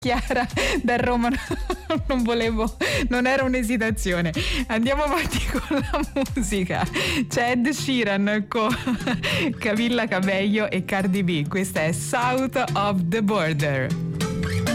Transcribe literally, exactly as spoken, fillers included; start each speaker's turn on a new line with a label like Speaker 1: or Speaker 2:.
Speaker 1: Chiara da Roma, non volevo, non era un'esitazione. Andiamo avanti con la musica. C'è Ed Sheeran con Camilla Cabello e Cardi B. Questa è South of the Border.